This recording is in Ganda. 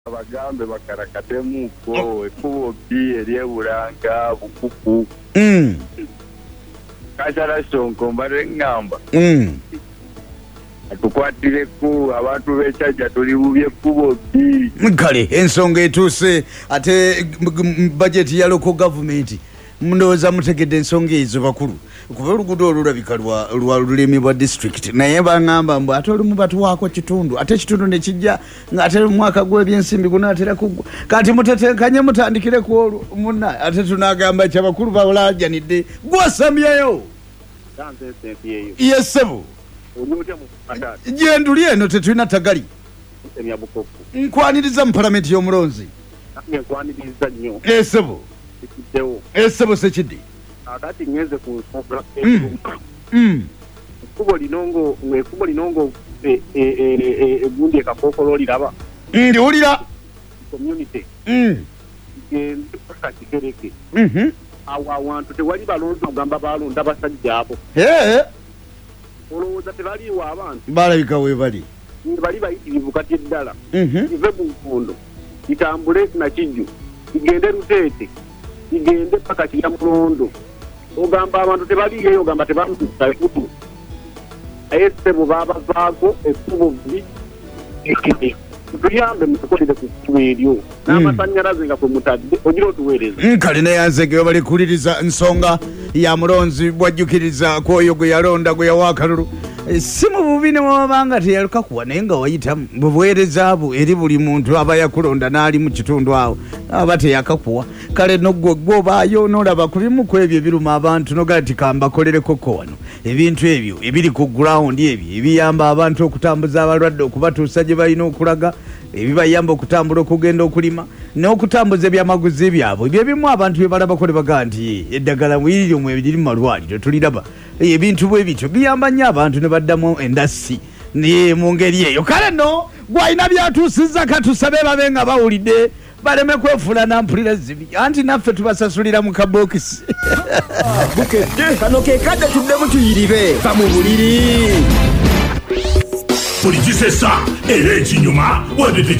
abagambe bakarakatemuko ekubo eryebulanga bukuku kajala sonko mbale ngamba atukwatireku abantu b'ekyajja tuli bubye kubo kale ensonga etuuse ate budget ya local government ndowooza mutegedde ensonga ezo bakulu kuba oluguudo olulabika lwa lulimi bwa district naye baŋŋamba mbu ate olumu batuwaako kitundu ate ekitundu ne kijja ng'ate omwaka gw'ebyensimbi gunaatera kuggwa kati mutetenkanye mutandikire ku olwo munna ate tunaagamba kyabakulu bawulajanidde gwasamyeyo yesebo gyenduli eno tetulina tagali nkwaniriza mu palamenti y'omulonzi esebo esebo sekiddi akati ngeze ku kubo linongo gundi ekakokolo liraba ndi ulira community mpaka kigereke awa wantu tewali balonda ogamba balonda basajja abo olowooza tebaliiwo abantu balabika we bali bayitirivu kati eddala ive mu nkondo itambule na kijju igende Luteete igende paka Kyamulondo ogamba abantu tebaliiyo ogamba tebamutuusa ekutu naye ssebo baabavaako ekkubo bbi tuyambe mutukolere ku kkubo eryo n'amasannyalaze nga kwe mutadde ogira otuweereza kale naye anzege bali kuliriza nsonga ya mulonzi bwajjukiriza kwoyo gwe yalonda gwe yawa akalulu si mu bubi ne wabanga teyaluka kuwa naye nga wayitamu bubuweereza bwo eri buli muntu aba yakulonda n'ali mu kitundu awo aba teyakakuwa kale noggwe obaayo n'olaba ku bimu ku ebyo ebiruma abantu nogala ti kambakolerekoko wano ebintu ebyo ebiri ku ground ebyo ebiyamba abantu okutambuza abalwadde okubatuusa gye balina okulaga ebibayamba okutambula okugenda okulima n'okutambuza ebyamaguzi byabwe ebyo ebimu abantu bye balabako ne bagaa nti eddagala mwiriri omwe ebiri mu malwaliro tuliraba ebintu bwe bityo biyamba nnyo abantu ne baddamu endasi mu ngeri eyo kale nno gwalina byatuusizza katusabe babe nga bawulidde baleme kwefula nampulira zibi anti naffe tubasasulira mu kabokisi bukedde kano ke kadde tuddemu tuyiribe va mu buliri buli kisesa era ekinyuma wadde